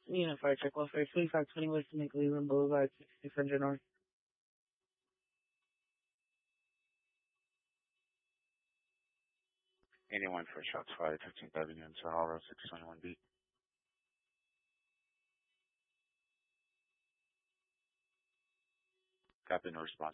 Unit Fire Check Welfare 2520 West Cleveland Boulevard, 600 North. Anyone for shots fired, 15th Avenue and Sahara, 621B. Copy, no response.